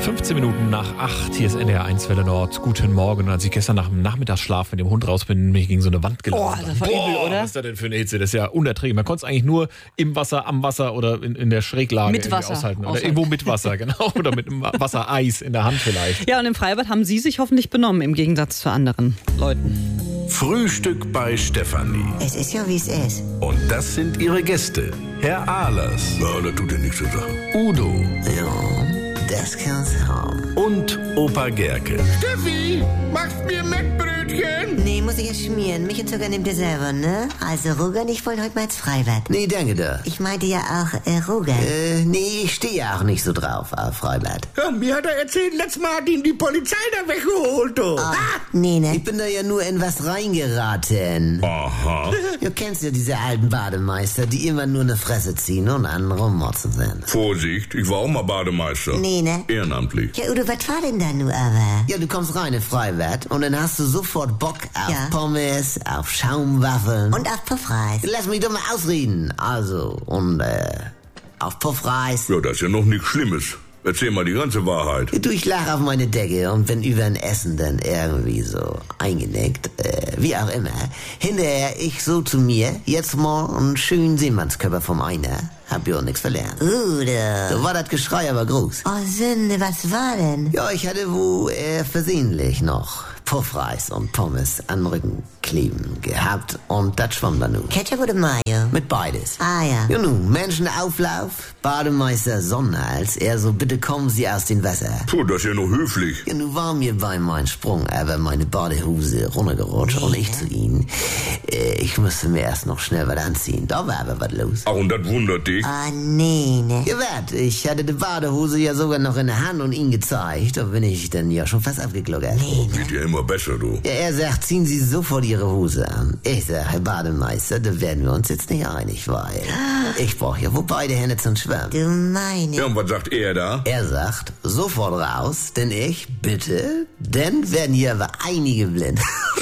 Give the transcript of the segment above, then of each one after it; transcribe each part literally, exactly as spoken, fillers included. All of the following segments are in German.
fünfzehn Minuten nach acht, hier ist N D R eins Welle Nord. Guten Morgen. Und als ich gestern nach dem Nachmittagsschlaf mit dem Hund raus bin, bin ich gegen so eine Wand gelaufen. Oh, das war übel, oder? Was ist das denn für eine Hitze? Das ist ja unerträglich. Man konnte es eigentlich nur im Wasser, am Wasser oder in, in der Schräglage mit Wasser aushalten. Oder aushalten. irgendwo mit Wasser, genau. Oder mit einem Wassereis in der Hand vielleicht. Ja, und im Freibad haben Sie sich hoffentlich benommen, im Gegensatz zu anderen Leuten. Frühstück bei Stefanie. Es ist ja, wie es ist. Und das sind ihre Gäste. Herr Ahlers. Ja, das tut ja nichts zur Sache. Udo. Ja, das kann's haben. Und Opa Gerke. Steffi, machst mir Mettbrötchen? Nee, muss ich es schmieren. Mich und Zucker nimmt ihr selber, ne? Also, Rogan, ich wollte heute mal ins Freibad. Nee, danke doch. Ich meinte ja auch, äh, Rogan. Äh, nee, ich stehe ja auch nicht so drauf auf Freibad. Ja, mir hat er erzählt, letztes Mal hat ihn die Polizei da weggeholt, du. Ah, nee, ne? Ich bin da ja nur in was reingeraten. Aha. Du kennst ja diese alten Bademeister, die immer nur eine Fresse ziehen und andere rummotzen sind. Vorsicht, ich war auch mal Bademeister. Nee, ne? Ehrenamtlich. Ja, Udo, was war denn da nur aber? Ja, du kommst rein in Freibad und dann hast du sofort Bock auf Ja. Pommes, auf Schaumwaffeln. Und auf Puffreis. Lass mich doch mal ausreden. Also, und äh, auf Puffreis. Ja, das ist ja noch nichts Schlimmes. Erzähl mal die ganze Wahrheit. Du, ich lach auf meine Decke und bin über ein Essen dann irgendwie so eingenickt, äh, wie auch immer. Hinterher ich so zu mir, jetzt mal einen schönen Seemannskörper vom Einer. Hab ja auch nichts verlernt. Udo. So war das Geschrei aber groß. Oh, Sünde, was war denn? Ja, ich hatte wo äh, versehentlich noch Puffreis und Pommes an den Rücken kleben gehabt und das schwamm dann nun. Ketchup oder Mayo? Mit beides. Ah, ja. Ja nun, Menschenauflauf, Bademeister Sonnenhals, er so, bitte kommen Sie aus dem Wasser. Puh, das ist ja noch höflich. Ja, nun war mir bei meinem Sprung aber meine Badehose runtergerutscht und ich zu Ihnen. Äh, ich musste mir erst noch schnell was anziehen. Da war aber was los. Ach, und das wundert dich? Ah, nee, ne? Ja, wart, ich hatte die Badehose ja sogar noch in der Hand und ihn gezeigt. Da bin ich dann ja schon fast abgegluckert. Nee, ne? Wird ja immer besser, du. Ja, er sagt, ziehen Sie sofort Ihre Hose an. Ich sag, Herr Bademeister, da werden wir uns jetzt nicht einig, weil ich brauche ja wohl beide Hände zum Schwimmen. Du meine. Ja, und was sagt er da? Er sagt, sofort raus, denn ich, bitte, denn werden hier aber einige blind.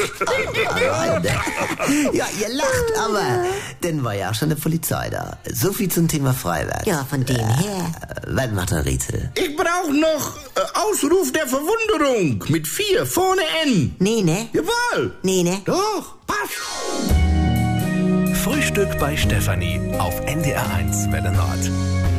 Ja, ihr lacht, aber dann war ja auch schon die Polizei da. So viel zum Thema Freibad. Ja, von dem her. Äh, was macht der Rätsel? Ich brauch noch äh, Ausruf der Verwunderung mit vier vorne N. Nee, ne? Jawohl. Nee, ne? Doch, passt. Frühstück bei Stefanie auf N D R eins Welle Nord.